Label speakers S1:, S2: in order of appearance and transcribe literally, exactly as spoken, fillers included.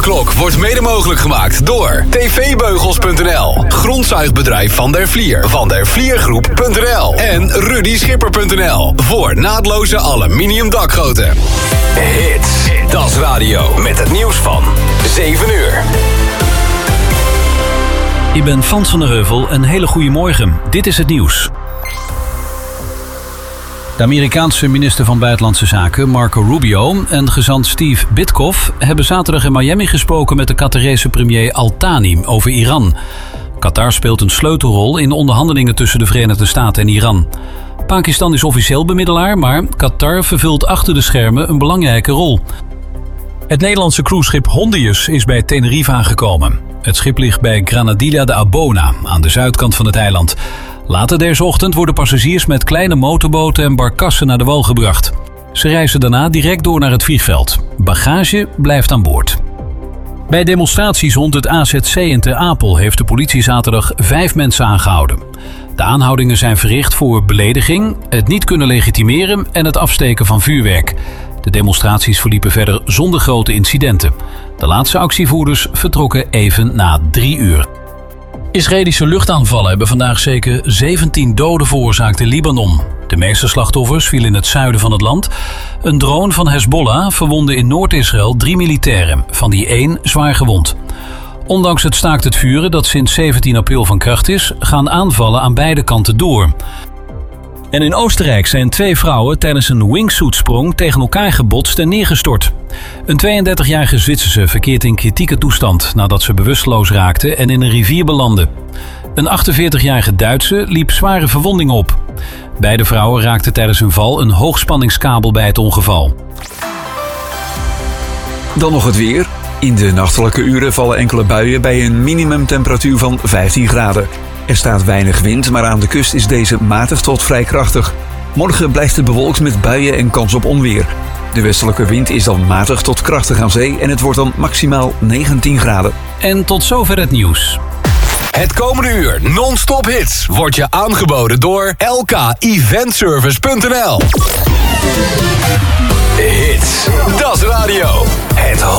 S1: Alarmklok wordt mede mogelijk gemaakt door T V Beugels punt n l, grondzuigbedrijf Van der Vlier, Van der Vliergroep punt n l en Rudy Schipper punt n l voor naadloze aluminium dakgoten. Hits, dat is radio met het nieuws van zeven uur.
S2: Ik ben Frans van der Heuvel, een hele goede morgen. Dit is het nieuws. De Amerikaanse minister van Buitenlandse Zaken, Marco Rubio, en gezant Steve Witkoff hebben zaterdag in Miami gesproken met de Qatarese premier Al-Thani over Iran. Qatar speelt een sleutelrol in de onderhandelingen tussen de Verenigde Staten en Iran. Pakistan is officieel bemiddelaar, maar Qatar vervult achter de schermen een belangrijke rol. Het Nederlandse cruiseschip Hondius is bij Tenerife aangekomen. Het schip ligt bij Granadilla de Abona, aan de zuidkant van het eiland. Later deze ochtend worden passagiers met kleine motorboten en barkassen naar de wal gebracht. Ze reizen daarna direct door naar het vliegveld. Bagage blijft aan boord. Bij demonstraties rond het A Z C in Ter Apel heeft de politie zaterdag vijf mensen aangehouden. De aanhoudingen zijn verricht voor belediging, het niet kunnen legitimeren en het afsteken van vuurwerk. De demonstraties verliepen verder zonder grote incidenten. De laatste actievoerders vertrokken even na drie uur. Israëlische luchtaanvallen hebben vandaag zeker zeventien doden veroorzaakt in Libanon. De meeste slachtoffers vielen in het zuiden van het land. Een drone van Hezbollah verwondde in Noord-Israël drie militairen, van die één zwaar gewond. Ondanks het staakt het vuren dat sinds zeventien april van kracht is, gaan aanvallen aan beide kanten door. En in Oostenrijk zijn twee vrouwen tijdens een wingsuitsprong tegen elkaar gebotst en neergestort. Een tweeëndertigjarige Zwitserse verkeert in kritieke toestand nadat ze bewusteloos raakte en in een rivier belandde. Een achtenveertigjarige Duitse liep zware verwondingen op. Beide vrouwen raakten tijdens hun val een hoogspanningskabel bij het ongeval.
S3: Dan nog het weer. In de nachtelijke uren vallen enkele buien bij een minimumtemperatuur van vijftien graden. Er staat weinig wind, maar aan de kust is deze matig tot vrij krachtig. Morgen blijft het bewolkt met buien en kans op onweer. De westelijke wind is dan matig tot krachtig aan zee en het wordt dan maximaal negentien graden.
S2: En tot zover het nieuws.
S1: Het komende uur non-stop hits wordt je aangeboden door L K Event Service punt n l. Hits, dat is radio. Het